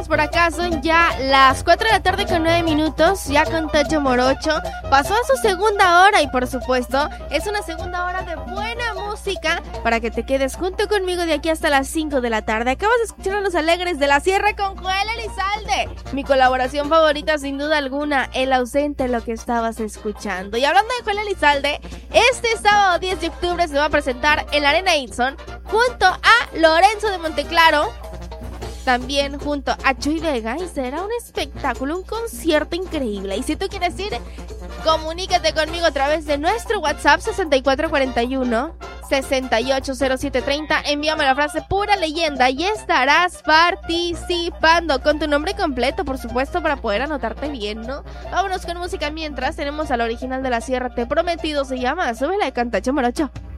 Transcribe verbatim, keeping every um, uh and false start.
estamos por acá, son ya las cuatro de la tarde con nueve minutos, ya con Tocho Morocho. Pasó a su segunda hora y por supuesto es una segunda hora de buena música para que te quedes junto conmigo de aquí hasta las cinco de la tarde. Acabas de escuchar a Los Alegres de la Sierra con Joel Elizalde, mi colaboración favorita sin duda alguna, El Ausente, lo que estabas escuchando. Y hablando de Joel Elizalde, este sábado diez de octubre se va a presentar en la Arena Itzon junto a Lorenzo de Monteclaro, también junto a Chuy Vega, y será un espectáculo, un concierto increíble. Y si tú quieres ir, comunícate conmigo a través de nuestro WhatsApp sesenta y cuatro cuarenta y uno, sesenta y ocho cero siete treinta. Envíame la frase pura leyenda y estarás participando con tu nombre completo, por supuesto, para poder anotarte bien, ¿no? Vámonos con música mientras tenemos al original de la Sierra, Te Prometido se llama. Súbela de Cantacho Morocho.